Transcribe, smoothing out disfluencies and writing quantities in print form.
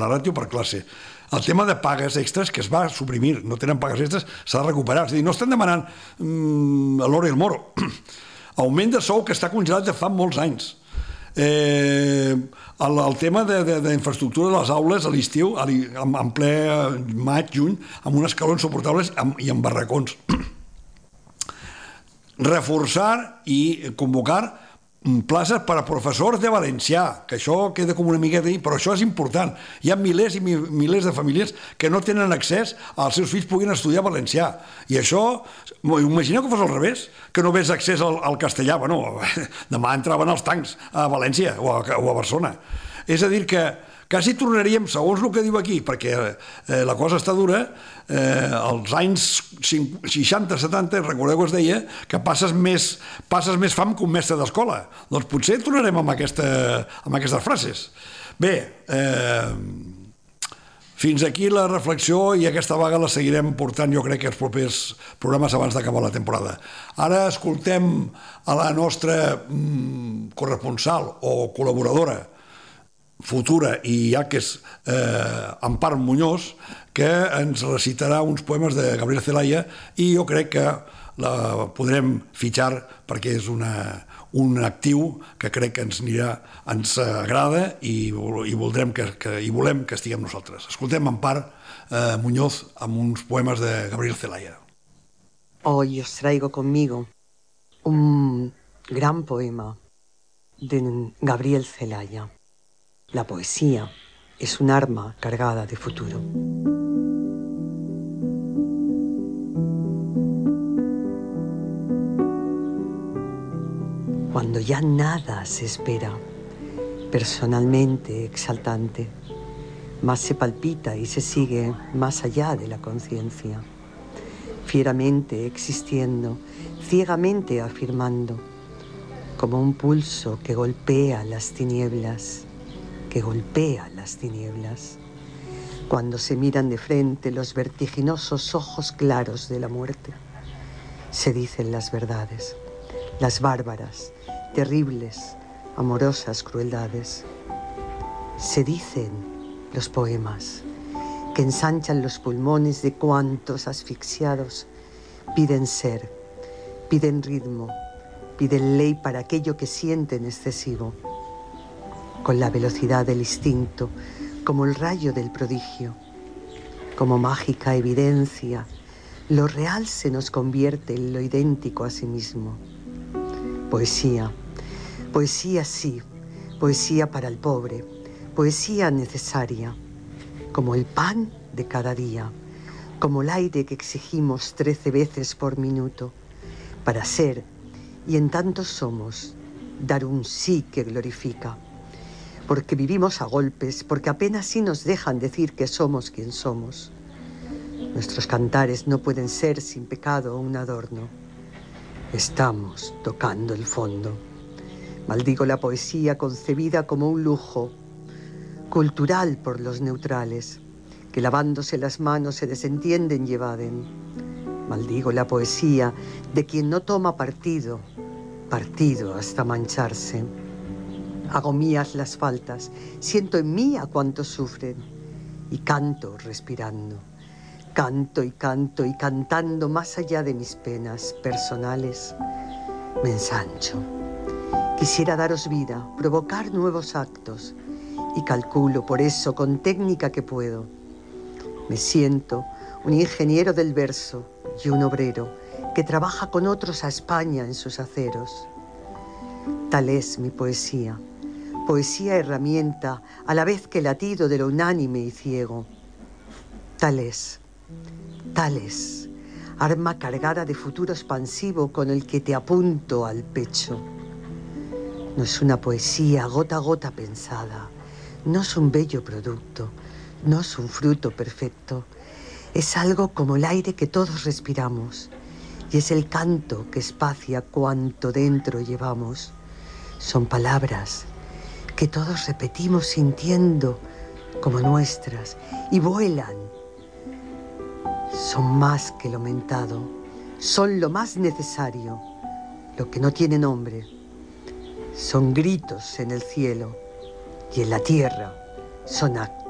la ràtio per classe. El tema de pagues extres, que es va suprimir, no tenen pagues extres, s'ha de recuperar. És a dir, no estem demanant a l'hora i el moro. Augment de sou que està congelat de fa molts anys. El tema d'infraestructura de les aules a l'estiu, en ple maig, juny, amb uns escalons suportables i amb barracons. Reforçar i convocar places per a professors de valencià, que això queda com una miqueta ahí, però això és important. Hi ha milers i milers de famílies que no tenen accés als seus fills puguin estudiar valencià. I això, imagineu que fos al revés, que no hagués accés al castellà. Bueno, demà entraven els tancs a València o a Barcelona. És a dir que quasi tornaríem, segons el que diu aquí, perquè la cosa està dura, als anys 60-70, recordeu que es deia que passes més fam que un mestre d'escola. Doncs potser tornarem amb aquestes frases. Bé, fins aquí la reflexió i aquesta vaga la seguirem portant, jo crec que els propers programes abans d'acabar la temporada. Ara escoltem a la nostra corresponsal o col·laboradora futura i ja que és Ampar Muñoz, que ens recitarà uns poemes de Gabriel Celaya i jo crec que la podrem fitxar perquè és un actiu que crec que ens agrada i volem que estiguem nosaltres. Escoltem Ampar Muñoz amb uns poemes de Gabriel Celaya. Hoy os traigo conmigo un gran poema de Gabriel Celaya. La poesía es un arma cargada de futuro. Cuando ya nada se espera, personalmente exaltante, más se palpita y se sigue más allá de la conciencia, fieramente existiendo, ciegamente afirmando, como un pulso que golpea las tinieblas, cuando se miran de frente los vertiginosos ojos claros de la muerte. Se dicen las verdades, las bárbaras, terribles, amorosas crueldades. Se dicen los poemas que ensanchan los pulmones de cuantos asfixiados piden ser, piden ritmo, piden ley para aquello que sienten excesivo. Con la velocidad del instinto, como el rayo del prodigio, como mágica evidencia, lo real se nos convierte en lo idéntico a sí mismo. Poesía, poesía sí, poesía para el pobre, poesía necesaria, como el pan de cada día, como el aire que exigimos 13 veces por minuto, para ser, y en tanto somos, dar un sí que glorifica. Porque vivimos a golpes, porque apenas sí nos dejan decir que somos quien somos. Nuestros cantares no pueden ser sin pecado un adorno. Estamos tocando el fondo. Maldigo la poesía concebida como un lujo, cultural por los neutrales, que lavándose las manos se desentienden y evaden. Maldigo la poesía de quien no toma partido hasta mancharse. Hago mías las faltas, siento en mí a cuantos sufren y canto respirando. Canto y canto y cantando más allá de mis penas personales, me ensancho. Quisiera daros vida, provocar nuevos actos y calculo por eso con técnica que puedo. Me siento un ingeniero del verso y un obrero que trabaja con otros a España en sus aceros. Tal es mi poesía. Poesía herramienta a la vez que latido de lo unánime y ciego. Tal es, arma cargada de futuro expansivo con el que te apunto al pecho. No es una poesía gota a gota pensada, no es un bello producto, no es un fruto perfecto, es algo como el aire que todos respiramos y es el canto que espacia cuanto dentro llevamos. Son palabras que todos repetimos sintiendo como nuestras y vuelan. Son más que lo mentado, son lo más necesario, lo que no tiene nombre. Son gritos en el cielo y en la tierra son actos.